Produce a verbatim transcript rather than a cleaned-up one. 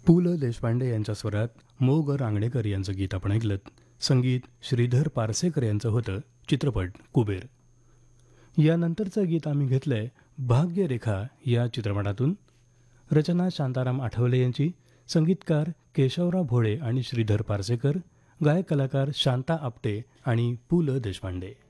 पु ल देशपांडे यांच्या स्वरात मो ग रांगणेकर यांचं गीत आपण ऐकलं. संगीत श्रीधर पारसेकर यांचं होतं. चित्रपट कुबेर. यानंतरचं गीत आम्ही घेतलंय भाग्यरेखा या चित्रपटातून. रचना शांताराम आठवले यांची, संगीतकार केशवराव भोळे आणि श्रीधर पारसेकर, गायक कलाकार शांता आपटे आणि पु ल देशपांडे.